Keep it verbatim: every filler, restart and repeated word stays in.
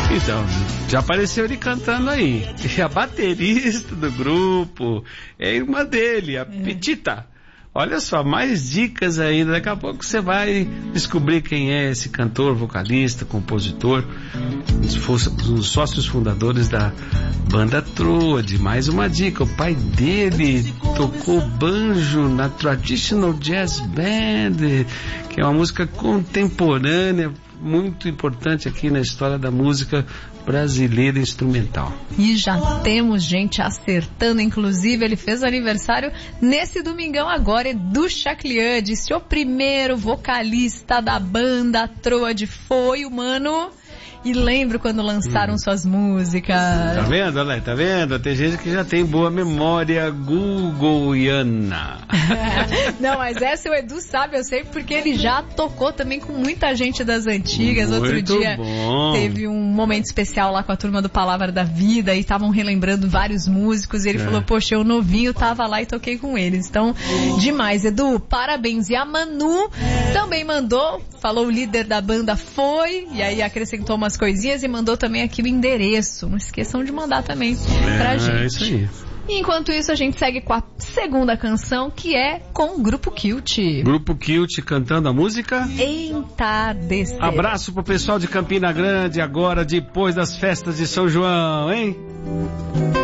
Então, já apareceu ele cantando aí. E a baterista do grupo é a irmã dele, a Petita. Olha só, mais dicas ainda. Daqui a pouco você vai descobrir quem é esse cantor, vocalista, compositor, os sócios fundadores da banda Troade. Mais uma dica: o pai dele tocou banjo na Traditional Jazz Band, que é uma música contemporânea, muito importante aqui na história da música brasileira instrumental. E já temos gente acertando, inclusive ele fez aniversário nesse domingão agora, Edu Chaclian, disse o primeiro vocalista da banda Troade foi o mano... E lembro quando lançaram hum. suas músicas. Tá vendo, olha lá, tá vendo? Tem gente que já tem boa memória googleiana. Não, mas essa o Edu sabe, eu sei, porque ele já tocou também com muita gente das antigas. Muito Outro dia bom. Teve um momento especial lá com a turma do Palavra da Vida e estavam relembrando vários músicos. E ele é. falou, poxa, eu novinho tava lá e toquei com eles. Então, demais, Edu, parabéns. E a Manu também mandou, falou o líder da banda foi, e aí acrescentou umas coisinhas e mandou também aqui o endereço. Não esqueçam de mandar também é, pra gente. É isso aí. E enquanto isso, a gente segue com a segunda canção, que é com o Grupo Kilt. Grupo Kilt cantando a música Entardecer. Abraço pro pessoal de Campina Grande agora, depois das festas de São João, hein?